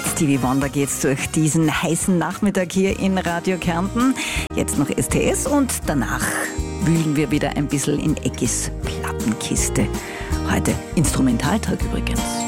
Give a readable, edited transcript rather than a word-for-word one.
Mit Stevie Wonder geht's durch diesen heißen Nachmittag hier in Radio Kärnten. Jetzt noch STS und danach wühlen wir wieder ein bisschen in Eggis Plattenkiste. Heute Instrumentaltag übrigens.